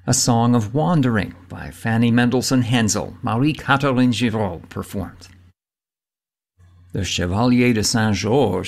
A Song of Wandering by Fanny Mendelssohn Hensel, Marie-Catherine Giraud performed. The Chevalier de Saint-Georges